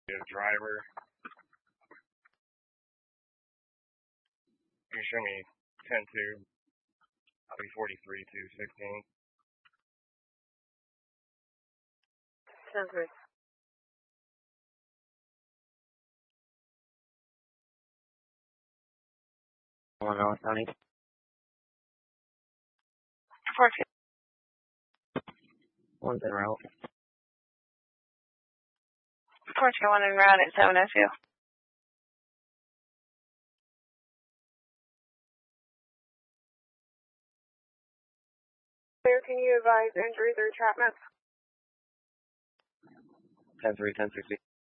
The driver. You show me 10-2. I'll be 43-16. 10-3. One North County. 14. One's en route. 14-1 en route at 7 SU. Sir, can you advise injuries or entrapments? 10-3, 10-60.